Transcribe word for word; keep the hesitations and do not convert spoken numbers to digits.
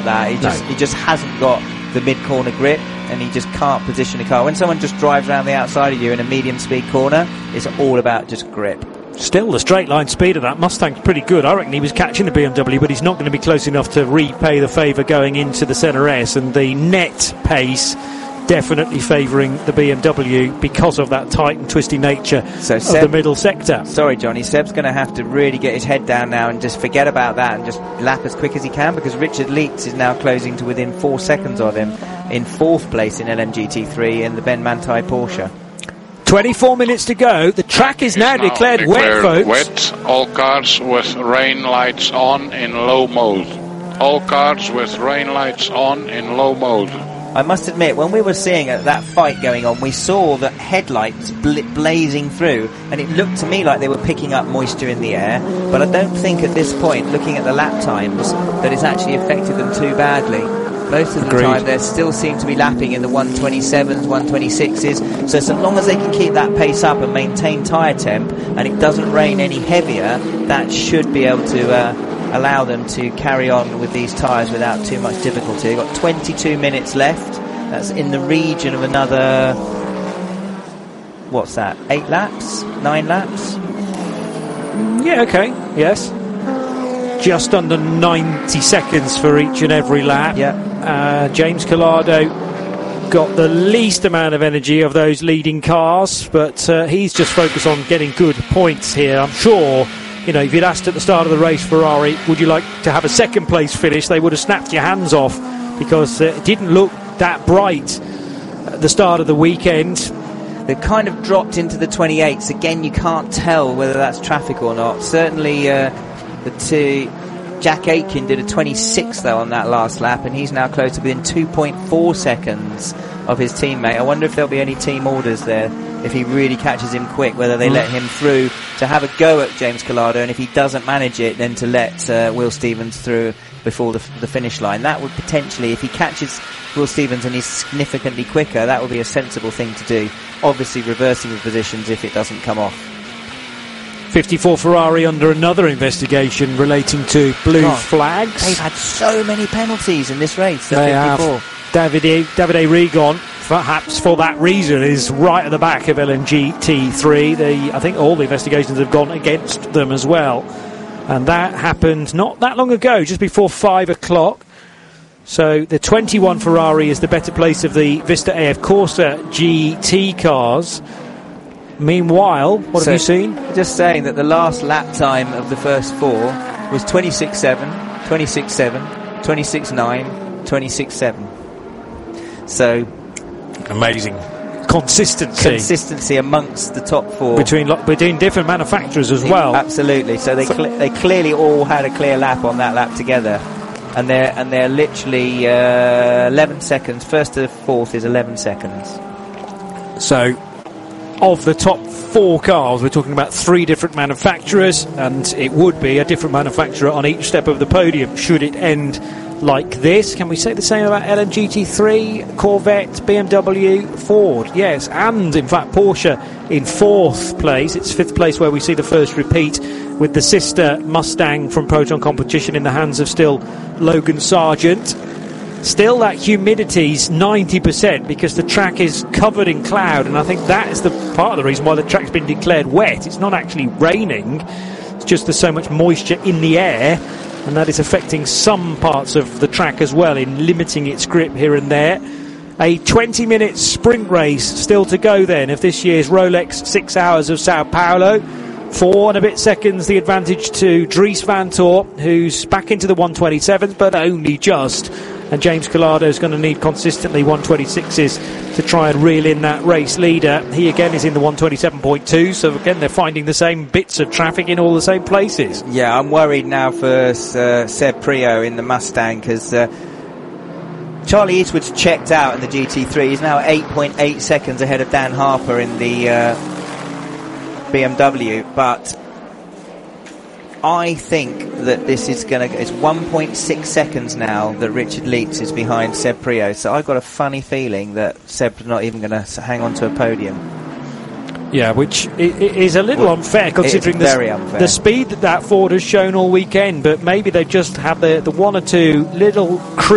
that. He just, no. he just hasn't got the mid-corner grip, and he just can't position the car. When someone just drives around the outside of you in a medium-speed corner, it's all about just grip. Still, the straight line speed of that Mustang's pretty good. I reckon he was catching the B M W, but he's not going to be close enough to repay the favour going into the Senna S, and the net pace definitely favouring the B M W because of that tight and twisty nature so of Seb, the middle sector. Sorry, Johnny, Seb's going to have to really get his head down now and just forget about that and just lap as quick as he can, because Richard Leeks is now closing to within four seconds of him in fourth place in L M G T three in the Ben Manthey Porsche. twenty-four minutes to go. The track is now, now declared, declared wet, folks. Wet. All cars with rain lights on in low mode. All cars with rain lights on in low mode. I must admit, when we were seeing that fight going on, we saw the headlights bl- blazing through, and it looked to me like they were picking up moisture in the air, but I don't think at this point, looking at the lap times, that it's actually affected them too badly. Most of the Agreed. time they still seem to be lapping in the one twenty-sevens, one twenty-sixes, so so long as they can keep that pace up and maintain tyre temp, and it doesn't rain any heavier, that should be able to uh, allow them to carry on with these tyres without too much difficulty. They've got twenty-two minutes left. That's in the region of another, what's that, eight laps? Nine laps? Yeah, okay, yes. Just under ninety seconds for each and every lap. Yeah. Uh, James Collado got the least amount of energy of those leading cars, but uh, he's just focused on getting good points here. I'm sure, you know, if you'd asked at the start of the race, Ferrari, would you like to have a second place finish, they would have snapped your hands off, because uh, it didn't look that bright at the start of the weekend. They've kind of dropped into the twenty-eights. Again, you can't tell whether that's traffic or not. Certainly, uh, the two, Jack Aitken did a twenty-six though on that last lap, and he's now close to within two point four seconds of his teammate. I wonder if there'll be any team orders there if he really catches him quick, whether they mm. let him through to have a go at James Collado, and if he doesn't manage it, then to let uh, Will Stevens through before the, the finish line. That would potentially, if he catches Will Stevens and he's significantly quicker, that would be a sensible thing to do. Obviously reversing the positions if it doesn't come off. fifty-four Ferrari under another investigation relating to blue God, flags. They've had so many penalties in this race. They fifty-four. have. Davide, Davide Rigon, perhaps for that reason, is right at the back of L M G T three. The, I think all the investigations have gone against them as well. And that happened not that long ago, just before five o'clock. So the twenty-one Ferrari is the better place of the Vista A F Corsa G T cars. Meanwhile, what so have you seen? Just saying that the last lap time of the first four was twenty-six seven, twenty-six seven, twenty-six nine, twenty-six seven. So amazing consistency consistency amongst the top four between between different manufacturers as well. Absolutely. So they cl- they clearly all had a clear lap on that lap together, and they're and they're literally uh, eleven seconds. First to fourth is eleven seconds. So of the top four cars, we're talking about three different manufacturers, and it would be a different manufacturer on each step of the podium should it end like this. Can we say the same about L M G T three, Corvette, B M W, Ford? Yes, and in fact Porsche in fourth place. It's fifth place where we see the first repeat, with the sister Mustang from Proton Competition in the hands of still Logan Sargent. Still, that humidity's ninety percent because the track is covered in cloud, and I think that is the part of the reason why the track's been declared wet. It's not actually raining, it's just there's so much moisture in the air, and that is affecting some parts of the track as well in limiting its grip here and there. A twenty minute sprint race still to go then of this year's Rolex Six Hours of Sao Paulo. Four and a bit seconds the advantage to Dries Van Tor, who's back into the one twenty-sevens, but only just. And James Collado's going to need consistently one twenty-sixes to try and reel in that race leader. He again is in the one twenty-seven point two, so again they're finding the same bits of traffic in all the same places. Yeah, I'm worried now for uh, Seb Priaulx in the Mustang, because uh, Charlie Eastwood's checked out in the G T three. He's now eight point eight seconds ahead of Dan Harper in the uh, B M W, but I think that this is going to... It's one point six seconds now that Richard Leeks is behind Seb Priaulx, so I've got a funny feeling that Seb's not even going to hang on to a podium. Yeah, which is a little well, unfair considering the, unfair. the speed that that Ford has shown all weekend, but maybe they just have the, the one or two little